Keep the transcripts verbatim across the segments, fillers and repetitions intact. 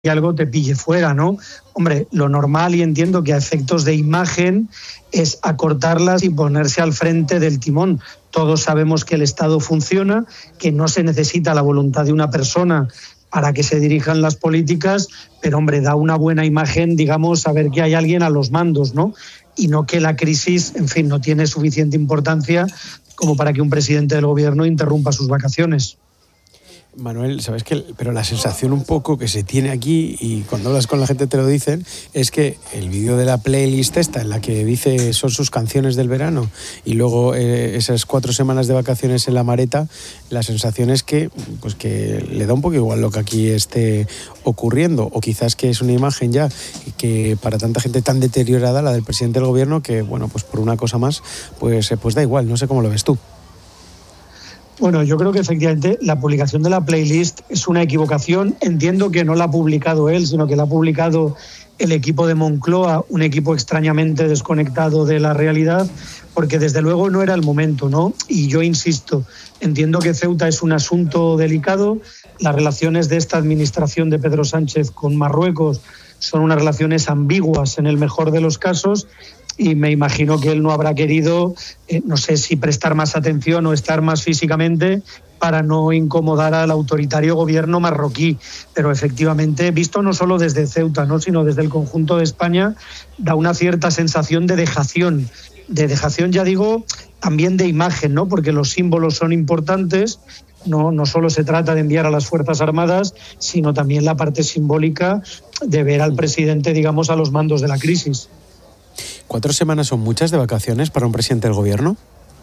y algo te pille fuera, ¿no? Hombre, lo normal, y entiendo que a efectos de imagen, es acortarlas y ponerse al frente del timón. Todos sabemos que el Estado funciona, que no se necesita la voluntad de una persona para que se dirijan las políticas, pero, hombre, da una buena imagen, digamos, saber que hay alguien a los mandos, ¿no? Y no que la crisis, en fin, no tiene suficiente importancia como para que un presidente del gobierno interrumpa sus vacaciones. Manuel, sabes que, pero la sensación un poco que se tiene aquí, y cuando hablas con la gente te lo dicen, es que el vídeo de la playlist esta, en la que dice son sus canciones del verano, y luego eh, esas cuatro semanas de vacaciones en la Mareta, la sensación es que, pues que le da un poco igual lo que aquí esté ocurriendo, o quizás que es una imagen ya que para tanta gente tan deteriorada, la del presidente del gobierno, que bueno, pues por una cosa más, pues, pues da igual. No sé cómo lo ves tú. Bueno, yo creo que efectivamente la publicación de la playlist es una equivocación. Entiendo que no la ha publicado él, sino que la ha publicado el equipo de Moncloa, un equipo extrañamente desconectado de la realidad, porque desde luego no era el momento, ¿no? Y yo insisto, entiendo que Ceuta es un asunto delicado. Las relaciones de esta administración de Pedro Sánchez con Marruecos son unas relaciones ambiguas en el mejor de los casos, y me imagino que él no habrá querido, eh, no sé si prestar más atención o estar más físicamente para no incomodar al autoritario gobierno marroquí. Pero efectivamente, visto no solo desde Ceuta, ¿no?, sino desde el conjunto de España, da una cierta sensación de dejación. De dejación, ya digo, también de imagen, ¿no?, porque los símbolos son importantes. No, no solo se trata de enviar a las Fuerzas Armadas, sino también la parte simbólica de ver al presidente, digamos, a los mandos de la crisis. ¿Cuatro semanas son muchas de vacaciones para un presidente del gobierno?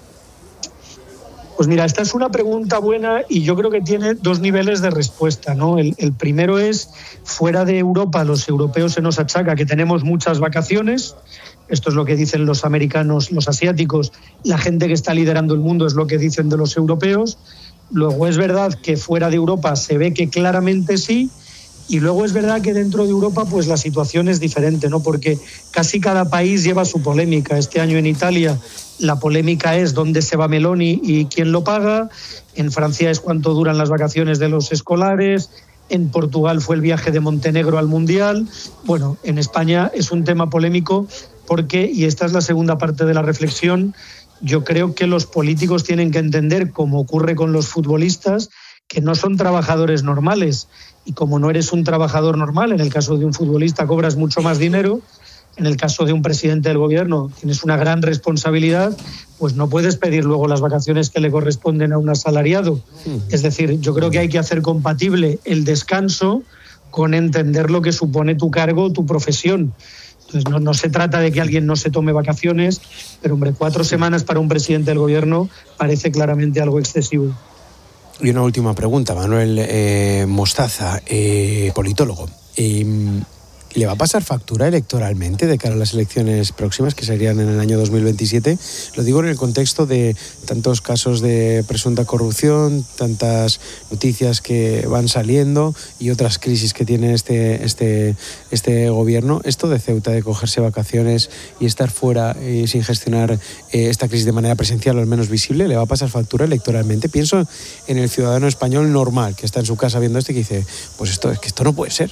Pues mira, esta es una pregunta buena y yo creo que tiene dos niveles de respuesta, ¿no? El, el primero es, fuera de Europa, los europeos se nos achaca que tenemos muchas vacaciones. Esto es lo que dicen los americanos, los asiáticos. La gente que está liderando el mundo es lo que dicen de los europeos. Luego es verdad que fuera de Europa se ve que claramente sí. Y luego es verdad que dentro de Europa pues la situación es diferente, ¿no? Porque casi cada país lleva su polémica. Este año en Italia la polémica es dónde se va Meloni y quién lo paga. En Francia es cuánto duran las vacaciones de los escolares. En Portugal fue el viaje de Montenegro al Mundial. Bueno, en España es un tema polémico porque, y esta es la segunda parte de la reflexión, yo creo que los políticos tienen que entender, como ocurre con los futbolistas, que no son trabajadores normales. Y como no eres un trabajador normal, en el caso de un futbolista cobras mucho más dinero, en el caso de un presidente del gobierno tienes una gran responsabilidad, pues no puedes pedir luego las vacaciones que le corresponden a un asalariado. Es decir, yo creo que hay que hacer compatible el descanso con entender lo que supone tu cargo, tu profesión. Entonces no, no se trata de que alguien no se tome vacaciones, pero hombre, cuatro semanas para un presidente del gobierno parece claramente algo excesivo. Y una última pregunta, Manuel eh, Mostaza, eh, politólogo. Eh, ¿Le va a pasar factura electoralmente de cara a las elecciones próximas, que serían en el año dos mil veintisiete? Lo digo en el contexto de tantos casos de presunta corrupción, tantas noticias que van saliendo y otras crisis que tiene este, este, este gobierno. Esto de Ceuta, de cogerse vacaciones y estar fuera eh, sin gestionar eh, esta crisis de manera presencial o al menos visible, ¿le va a pasar factura electoralmente? Pienso en el ciudadano español normal que está en su casa viendo esto y que dice, pues esto es que esto no puede ser.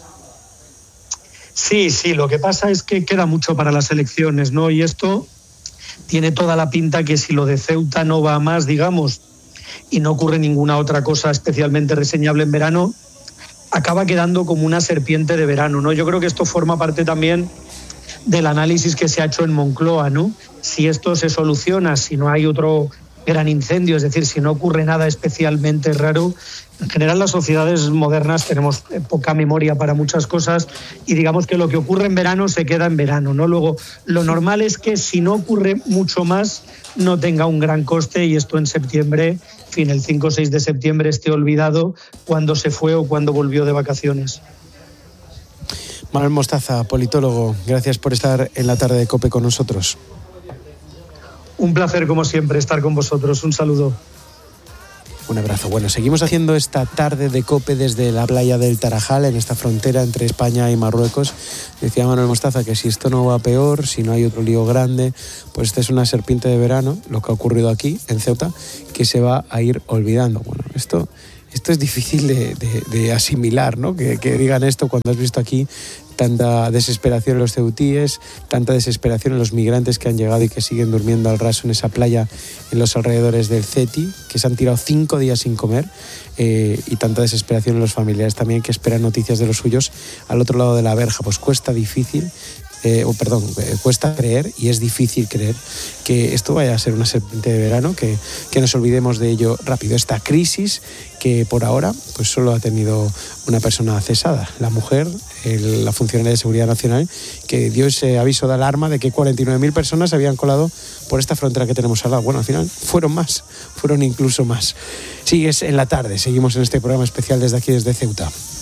Sí, sí, lo que pasa es que queda mucho para las elecciones, ¿no? Y esto tiene toda la pinta que si lo de Ceuta no va a más, digamos, y no ocurre ninguna otra cosa especialmente reseñable en verano, acaba quedando como una serpiente de verano, ¿no? Yo creo que esto forma parte también del análisis que se ha hecho en Moncloa, ¿no? Si esto se soluciona, si no hay otro gran incendio, es decir, si no ocurre nada especialmente raro. En general, las sociedades modernas tenemos poca memoria para muchas cosas y digamos que lo que ocurre en verano se queda en verano, ¿no? Luego, lo normal es que si no ocurre mucho más, no tenga un gran coste y esto en septiembre, en fin, el cinco o seis de septiembre esté olvidado cuando se fue o cuando volvió de vacaciones. Manuel Mostaza, politólogo, gracias por estar en la tarde de COPE con nosotros. Un placer, como siempre, estar con vosotros. Un saludo. Un abrazo. Bueno, seguimos haciendo esta tarde de COPE desde la playa del Tarajal, en esta frontera entre España y Marruecos. Decía Manuel Mostaza que si esto no va peor, si no hay otro lío grande, pues esta es una serpiente de verano, lo que ha ocurrido aquí, en Ceuta, que se va a ir olvidando. Bueno, esto esto es difícil de, de, de asimilar, ¿no? Que, que digan esto cuando has visto aquí tanta desesperación en los ceutíes, tanta desesperación en los migrantes que han llegado y que siguen durmiendo al raso en esa playa en los alrededores del Ceti, que se han tirado cinco días sin comer, eh, y tanta desesperación en los familiares también que esperan noticias de los suyos al otro lado de la verja. Pues cuesta difícil, eh, o perdón, eh, cuesta creer, y es difícil creer que esto vaya a ser una serpiente de verano, que, que nos olvidemos de ello rápido. Esta crisis que por ahora pues solo ha tenido una persona cesada, la mujer, el, la funcionaria de Seguridad Nacional, que dio ese aviso de alarma de que cuarenta y nueve mil personas se habían colado por esta frontera que tenemos al lado. Bueno, al final fueron más, fueron incluso más. Sigues en la tarde, seguimos en este programa especial desde aquí, desde Ceuta.